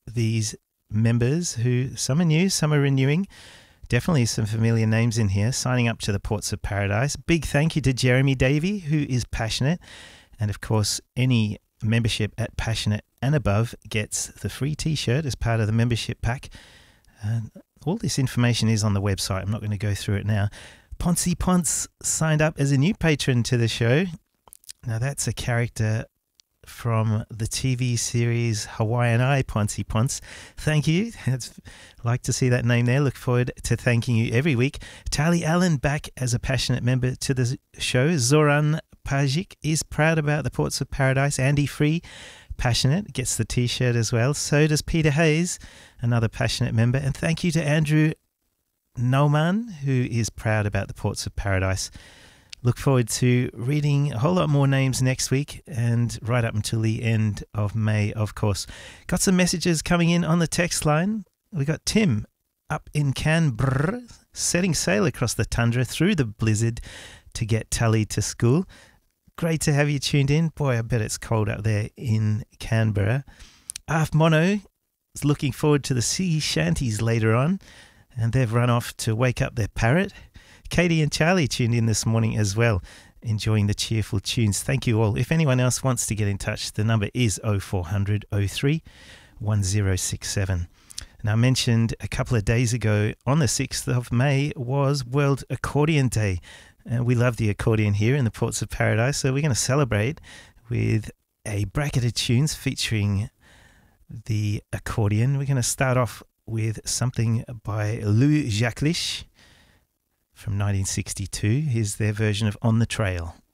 these members who some are new, some are renewing. Definitely some familiar names in here, signing up to the Ports of Paradise. Big thank you to Jeremy Davey, who is passionate. And of course, any membership at Passionate and above gets the free t-shirt as part of the membership pack. And all this information is on the website. I'm not going to go through it now. Poncy Ponce signed up as a new patron to the show. Now that's a character from the TV series Hawaiian Eye, Poncy Ponce. Thank you. I'd like to see that name there. Look forward to thanking you every week. Tali Allen back as a passionate member to the show. Zoran Pajic is proud about the Ports of Paradise. Andy Free, passionate, gets the t-shirt as well. So does Peter Hayes, another passionate member. And thank you to Andrew Nauman, who is proud about the Ports of Paradise. Look forward to reading a whole lot more names next week and right up until the end of May, of course. Got some messages coming in on the text line. We got Tim up in Canberra, setting sail across the tundra through the blizzard to get Tully to school. Great to have you tuned in. Boy, I bet it's cold up there in Canberra. Arf Mono is looking forward to the sea shanties later on, and they've run off to wake up their parrot. Katie and Charlie tuned in this morning as well, enjoying the cheerful tunes. Thank you all. If anyone else wants to get in touch, the number is 0400 03 1067. And I mentioned a couple of days ago, on the 6th of May was World Accordion Day. And we love the accordion here in the Ports of Paradise, so we're going to celebrate with a bracket of tunes featuring the accordion. We're going to start off with something by Lou Jacquelich from 1962. Here's their version of On the Trail.